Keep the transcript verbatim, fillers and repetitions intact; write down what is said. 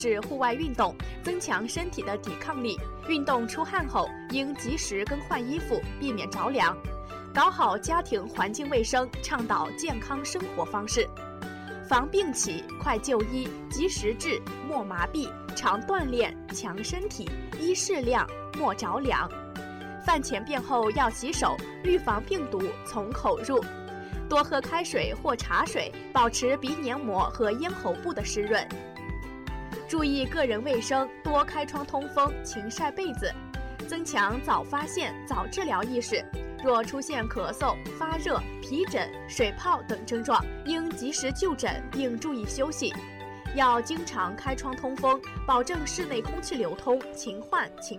是户外运动，增强身体的抵抗力。运动出汗后，应及时更换衣服，避免着凉。搞好家庭环境卫生，倡导健康生活方式。防病起，快就医，及时治，莫麻痹，常锻炼，强身体，宜适量，莫着凉。饭前便后要洗手，预防病毒从口入。多喝开水或茶水，保持鼻黏膜和咽喉部的湿润。注意个人卫生，多开窗通风，勤晒被子，增强早发现、早治疗意识。若出现咳嗽、发热、皮疹、水泡等症状，应及时就诊并注意休息。要经常开窗通风，保证室内空气流通，勤换勤